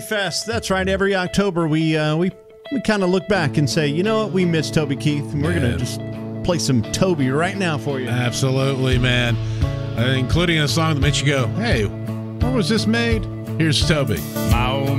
Fest. That's right. Every October, we kind of look back and say, you know what, we miss Toby Keith, and we're going to just play some Toby right now for you. Absolutely, man. Including a song that makes you go, hey, where was this made? Here's Toby. My old